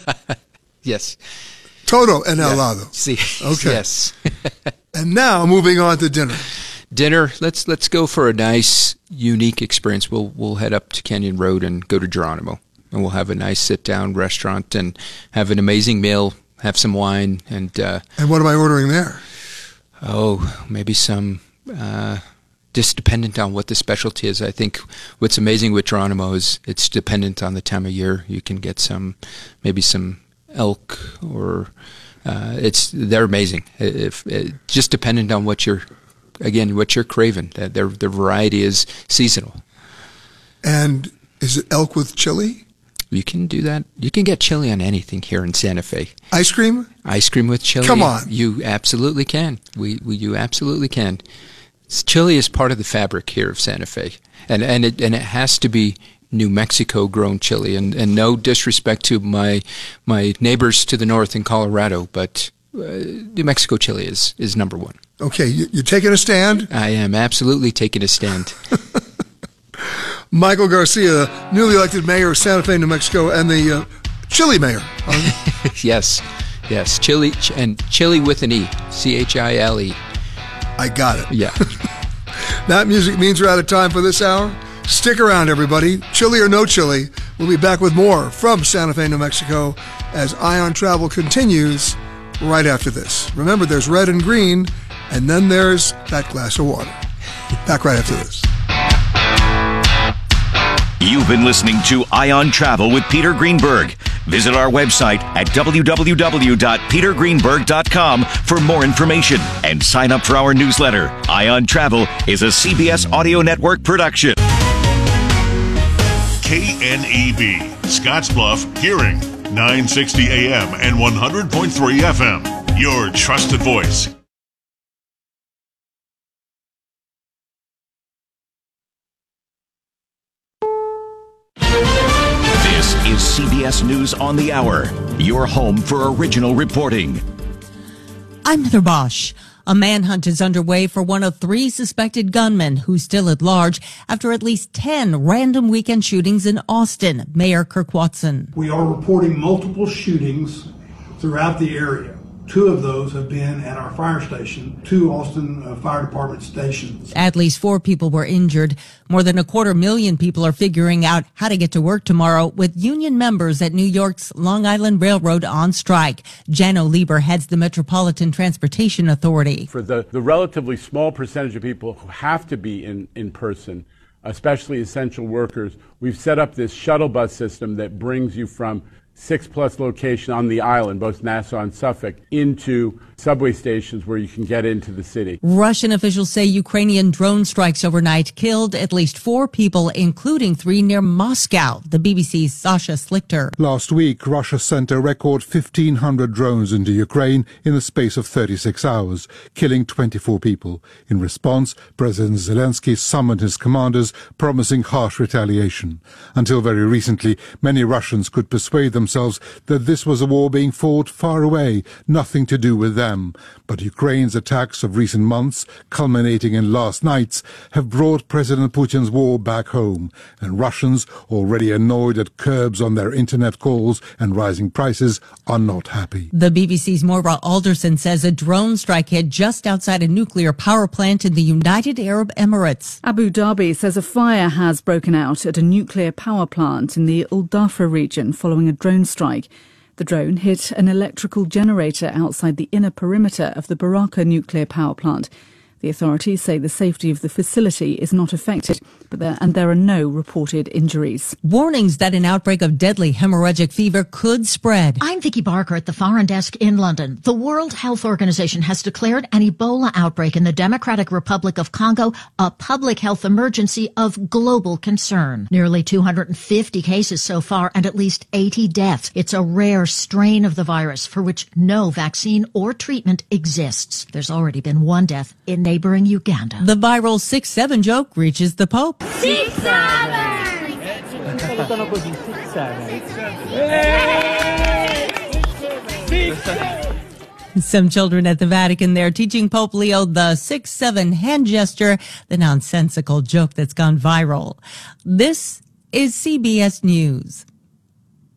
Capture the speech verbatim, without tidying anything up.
Yes. Todo en el lado. Sí. Okay. Yes. And now moving on to dinner. Dinner. Let's let's go for a nice, unique experience. We'll we'll head up to Canyon Road and go to Geronimo, and we'll have a nice sit-down restaurant and have an amazing meal. Have some wine and. Uh, and what am I ordering there? Oh, maybe some. Uh, just dependent on what the specialty is. I think what's amazing with Geronimo is it's dependent on the time of year. You can get some, maybe some elk or. Uh, it's they're amazing. If it, just dependent on what you're. Again, what you're craving. Their their variety is seasonal. And is it elk with chili? You can do that. You can get chili on anything here in Santa Fe. Ice cream? Ice cream with chili. Come on. You absolutely can. We, we you absolutely can. Chili is part of the fabric here of Santa Fe. And and it and it has to be New Mexico grown chili. And, and no disrespect to my my neighbors to the north in Colorado, but uh, New Mexico chili is, is number one. Okay, you, you're taking a stand? I am absolutely taking a stand. Michael Garcia, newly elected mayor of Santa Fe, New Mexico, and the uh, chili mayor. Yes, yes, chili, ch- and chili with an E, C H I L E. I got it. Yeah. That music means we're out of time for this hour. Stick around, everybody. Chili or no chili, we'll be back with more from Santa Fe, New Mexico, as Ion Travel continues right after this. Remember, there's red and green, and then there's that glass of water. Back right after this. You've been listening to Ion Travel with Peter Greenberg. Visit our website at w w w dot peter greenberg dot com for more information and sign up for our newsletter. Ion Travel is a C B S Audio Network production. K N E B, Scottsbluff, Hearing, nine sixty A M and one hundred point three F M. Your trusted voice. This is C B S News on the Hour, your home for original reporting. I'm Heather Bosch. A manhunt is underway for one of three suspected gunmen who's still at large after at least ten random weekend shootings in Austin. Mayor Kirk Watson. We are reporting multiple shootings throughout the area. Two of those have been at our fire station, two Austin uh, Fire Department stations. At least four people were injured. More than a quarter million people are figuring out how to get to work tomorrow, with union members at New York's Long Island Railroad on strike. Jano Lieber heads the Metropolitan Transportation Authority. For the, the relatively small percentage of people who have to be in, in person, especially essential workers, we've set up this shuttle bus system that brings you from six plus location on the island, both Nassau and Suffolk, into subway stations where you can get into the city. Russian officials say Ukrainian drone strikes overnight killed at least four people, including three near Moscow. The B B C's Sasha Slichter. Last week, Russia sent a record fifteen hundred drones into Ukraine in the space of thirty-six hours, killing twenty-four people. In response, President Zelensky summoned his commanders, promising harsh retaliation. Until very recently, many Russians could persuade themselves that this was a war being fought far away, nothing to do with them. But Ukraine's attacks of recent months, culminating in last night's, have brought President Putin's war back home, and Russians, already annoyed at curbs on their internet calls and rising prices, are not happy. The B B C's Moira Alderson says a drone strike hit just outside a nuclear power plant in the United Arab Emirates. Abu Dhabi says a fire has broken out at a nuclear power plant in the Al Dhafra region following a drone strike. The drone hit an electrical generator outside the inner perimeter of the Baraka nuclear power plant. The authorities say the safety of the facility is not affected, but there, and there are no reported injuries. Warnings that an outbreak of deadly hemorrhagic fever could spread. I'm Vicky Barker at the Foreign Desk in London. The World Health Organization has declared an Ebola outbreak in the Democratic Republic of Congo a public health emergency of global concern. Nearly two hundred fifty cases so far and at least eighty deaths. It's a rare strain of the virus for which no vaccine or treatment exists. There's already been one death in neighboring Uganda. The viral six seven joke reaches the Pope. Six seven! Some children at the Vatican there teaching Pope Leo the six seven hand gesture, the nonsensical joke that's gone viral. This is C B S News.